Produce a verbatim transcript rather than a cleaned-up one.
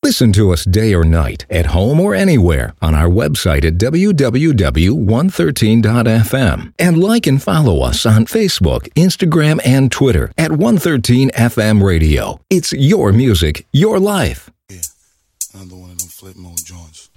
Listen to us day or night, at home or anywhere, on our website at w w w dot one thirteen dot f m. And like and follow us on Facebook, Instagram, and Twitter at one thirteen F M Radio. It's your music, your life. Yeah, another one of them flip mode joints.